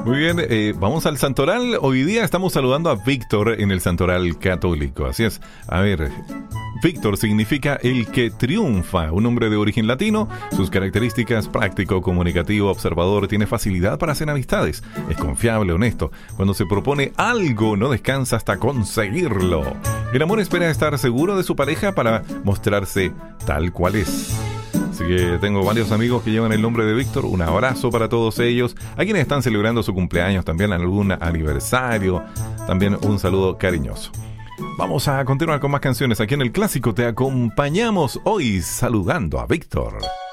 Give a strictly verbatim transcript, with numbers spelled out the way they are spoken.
Muy bien, eh, vamos al Santoral. Hoy día estamos saludando a Víctor en el Santoral católico. Así es. A ver, Víctor significa el que triunfa, un nombre de origen latino. Sus características: práctico, comunicativo, observador, tiene facilidad para hacer amistades, es confiable, honesto. Cuando se propone algo, no descansa hasta conseguirlo. El amor espera estar seguro de su pareja para mostrarse tal cual es. Así que tengo varios amigos que llevan el nombre de Víctor. Un abrazo para todos ellos. A quienes están celebrando su cumpleaños, también algún aniversario, también un saludo cariñoso. Vamos a continuar con más canciones aquí en El Clásico. Te acompañamos hoy saludando a Víctor.